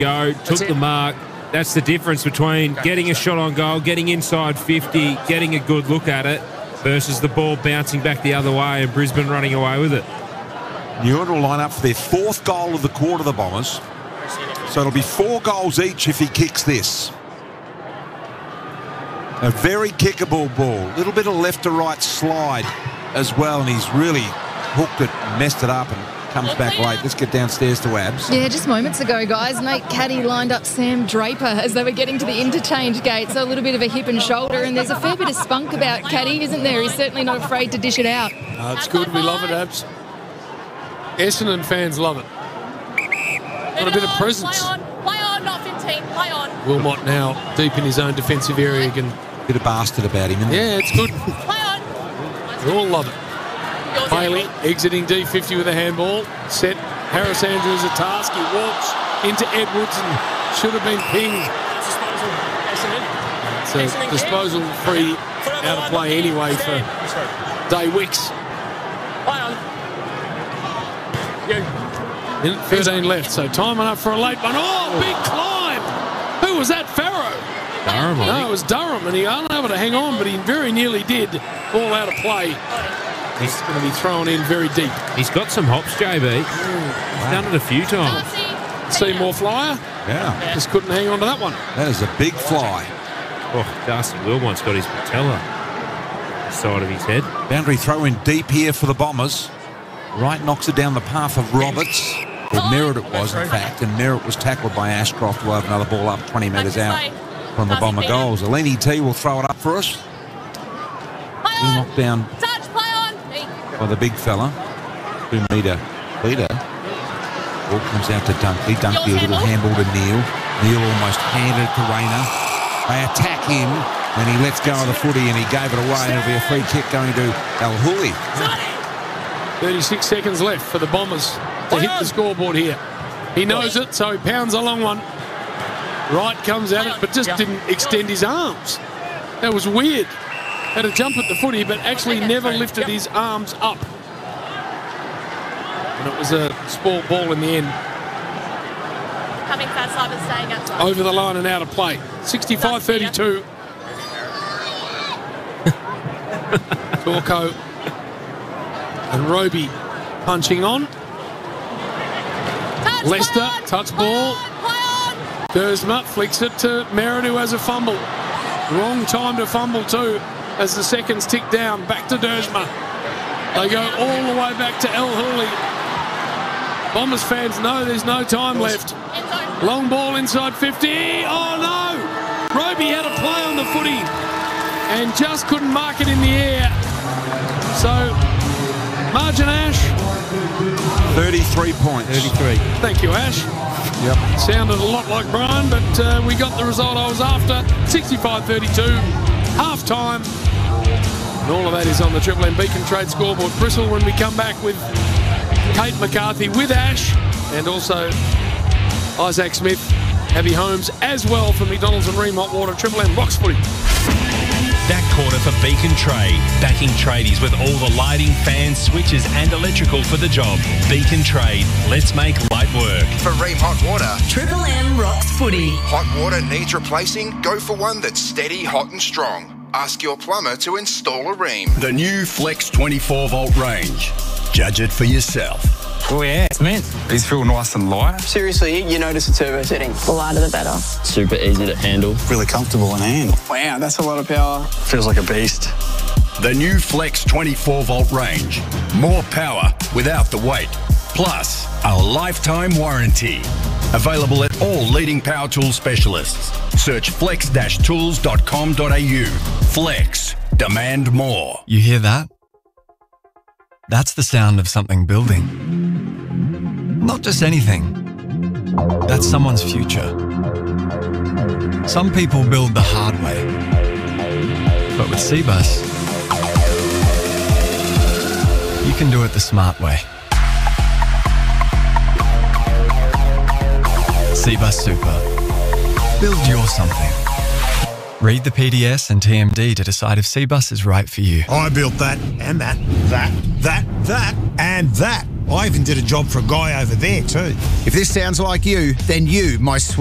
go, took the mark. That's the difference between getting a shot on goal, getting inside 50, getting a good look at it, versus the ball bouncing back the other way and Brisbane running away with it. New Order will line up for their 4th goal of the quarter, the Bombers. So it'll be 4 goals each if he kicks this. A very kickable ball. A little bit of left to right slide as well, and he's really hooked it, messed it up, and comes back late. Let's get downstairs to Abs. Yeah, just moments ago, guys, Nate Caddy lined up Sam Draper as they were getting to the interchange gate, so a little bit of a hip and shoulder, and there's a fair bit of spunk about Caddy, isn't there? He's certainly not afraid to dish it out. It's good. We love it, Abs. Essendon fans love it. Got a bit of presence. Play on, not 15. Play on. Wilmot now deep in his own defensive area again. Bit of bastard about him, isn't Yeah, it's good. Play on. We all love it. Bailey exiting D50 with a handball. Set Harris Andrews a task. He walks into Edwards and should have been pinged. It's a disposal free out of play anyway for Day Wicks. Minute 13 left, so timing up for a late one. Oh, big climb! Who was that, Farrow? Durham, No, it was Durham, and he unable to hang on, but he very nearly did. Ball out of play. He's going to be thrown in very deep. He's got some hops, JB. He's done it a few times. Seymour flyer. Yeah. Just couldn't hang on to that one. That is a big fly. Oh, Darcy Wilmot's got his patella side of his head. Boundary throw in deep here for the Bombers. Wright knocks it down the path of Roberts. Or Merritt it was, in fact, and Merritt was tackled by Ashcroft. We'll have another ball up 20 metres out from the Bomber goals. Eleni T will throw it up for us. He knocked down by the big fella. 2 metre leader. Ball comes out to Dunkley. Dunkley a little handball to Neil. Neil almost handed it to Rayner. They attack him, and he lets go of the footy, and he gave it away, and it'll be a free kick going to Al Hooley. 36 seconds left for the Bombers to hit the scoreboard here. He knows it, so he pounds a long one. Wright comes at it, but just didn't extend his arms. That was weird. Had a jump at the footy, but actually never lifted his arms up. And it was a sport ball in the end. Coming fast, Simon staying outside. Over the line and out of play. 65-32. Torco and Roby punching on. Leicester, touch ball. Dersma flicks it to Merritt, who has a fumble. Wrong time to fumble too, as the seconds tick down. Back to Dersma. They go all the way back to El Hooley. Bombers fans know there's no time left. Long ball inside 50. Oh no! Roby had a play on the footy and just couldn't mark it in the air. So, margin, Ash? 33 points. 33. Thank you, Ash. Yep. Sounded a lot like Brian, but we got the result I was after. 65-32, half time. And all of that is on the Triple M Beacon Trade scoreboard. Bristle when we come back with Kate McCarthy with Ash and also Isaac Smith, Abby Holmes as well from McDonald's and Ream Hot Water. Triple M Rocks Footy. That quarter for Beacon Trade. Backing tradies with all the lighting, fans, switches and electrical for the job. Beacon Trade. Let's make light work. For Ream Hot Water. Triple M Rocks Footy. Hot water needs replacing? Go for one that's steady, hot and strong. Ask your plumber to install a Ream. The new Flex 24-volt range. Judge it for yourself. Oh yeah, it's mint. These feel nice and light. Seriously, you notice the turbo setting? The lighter the better. Super easy to handle. Really comfortable in hand. Wow, that's a lot of power. Feels like a beast. The new Flex 24-volt range. More power without the weight. Plus, a lifetime warranty. Available at all leading power tool specialists. Search flex-tools.com.au. Flex. Demand more. You hear that? That's the sound of something building. Not just anything. That's someone's future. Some people build the hard way. But with Cbus, you can do it the smart way. Cbus Super. Build your something. Read the PDS and TMD to decide if Cbus is right for you. I built that, and that, and that, I even did a job for a guy over there too. If this sounds like you, then you, my